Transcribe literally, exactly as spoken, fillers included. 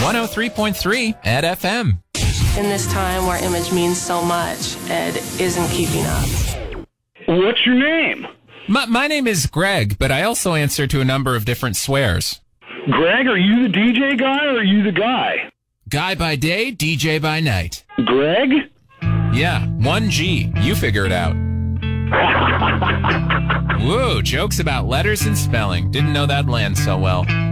one oh three point three Ed F M. In this time where image means so much, Ed isn't keeping up. What's your name? My, my name is Greg, but I also answer to a number of different swears. Greg, are you the D J guy or are you the guy? Guy by day, D J by night. Greg? Yeah, one G. You figure it out. Whoa, jokes about letters and spelling. Didn't know that'd land so well.